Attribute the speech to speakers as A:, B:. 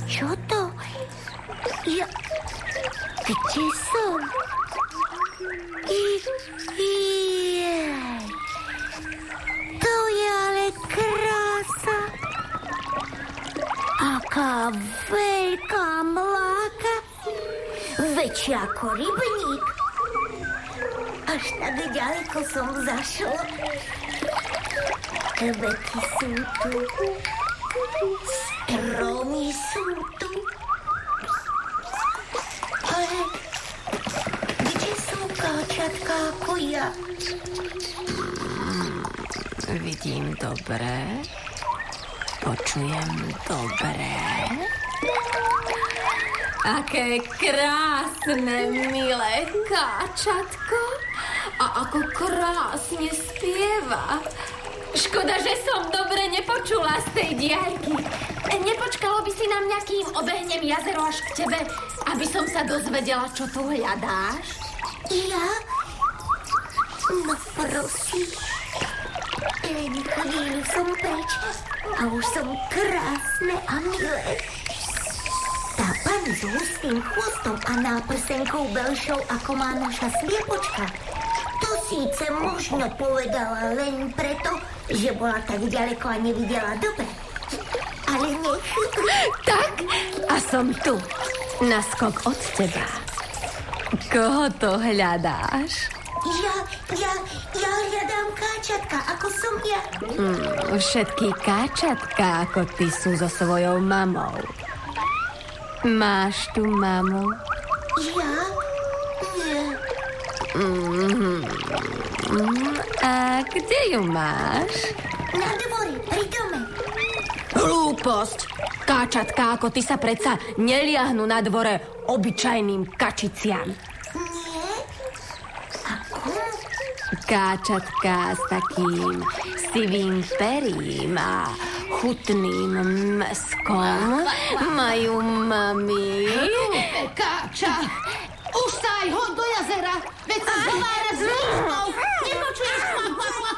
A: Čo to? Kde som? To je ale krása. Aká veľká mláka. Väčšia ako rybník. Až tak ďaleko som zašla. Kvety sú tu. Stromy sú tu. Ale kde sú káčatka ako ja?
B: Vidím dobre. Počujem dobre. Aké krásne, milé káčatko. A ako krásne spieva. Škoda, že som dobre nepočula z tej diaľky. Nepočkalo by si na mňa, kým obehnem jazero až k tebe, aby som sa dozvedela, čo tu hľadáš?
A: Ja? No prosím. Len chvíľu som preč a už som krásne a milé. Tá pani s hustým chvostom a náprsenkou veľšou, ako má naša sliepočka, to síce možno povedala len preto, že bola tak ďaleko a nevidela dobre. Ale nech...
B: Tak, a som tu. Na skok od teba. Koho to hľadáš?
A: Ja hľadám káčatka, ako som ja.
B: Všetky káčatka, ako ty, sú so svojou mamou. Máš tu mamu?
A: Ja? Nie.
B: A kde ju máš?
A: Na dvori, pri dome.
B: Hlúposť! Káčatka ako ty sa predsa neliahnu na dvore obyčajným kačiciam.
A: Nie? Ako?
B: Káčatka s takým sivým perím a chutným mäskom majú mami.
C: Káča, už sa aj hod do jazera, veď sa zhovára s rúčkou. Nepočuješ ma?